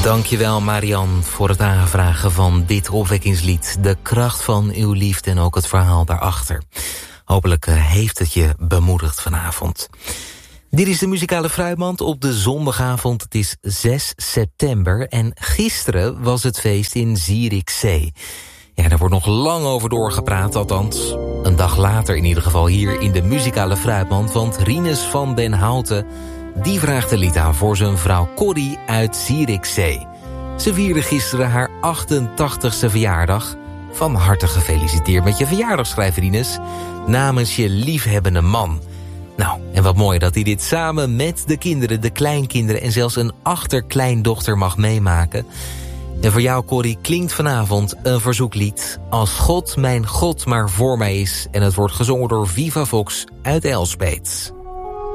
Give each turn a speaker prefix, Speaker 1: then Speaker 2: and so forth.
Speaker 1: Dankjewel Marian voor het aanvragen van dit opwekkingslied. De kracht van uw liefde en ook het verhaal daarachter. Hopelijk heeft het je bemoedigd vanavond. Dit is de muzikale fruitmand op de zondagavond. Het is 6 september en gisteren was het feest in Zierikzee. Ja, daar wordt nog lang over doorgepraat, althans een dag later in ieder geval hier in de muzikale fruitmand. Want Rinus van den Houten, die vraagt een lied aan voor zijn vrouw Corrie uit Zierikzee. Ze vierde gisteren haar 88ste verjaardag. Van harte gefeliciteerd met je verjaardag, schrijft Rinus, namens je liefhebbende man. Nou, en wat mooi dat hij dit samen met de kinderen, de kleinkinderen en zelfs een achterkleindochter mag meemaken. En voor jou, Corrie, klinkt vanavond een verzoeklied Als God mijn God maar voor mij is. En het wordt gezongen door Viva Vox uit Elspeet.